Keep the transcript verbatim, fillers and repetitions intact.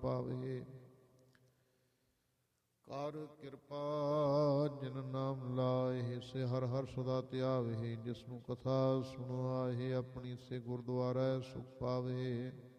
ਪਾਵੇ। ਕਰ ਕਿਰਪਾ ਜਿਨ ਨਾਮ ਲਾਏ, ਸੇ ਹਰ ਹਰ ਸਦਾ ਧਿਆਵੇ। ਜਿਸਨੂੰ ਕਥਾ ਸੁਣਵਾਏ, ਆਪਣੀ ਸੇ ਗੁਰਦੁਆਰਾ ਸੁਖ ਪਾਵੇ।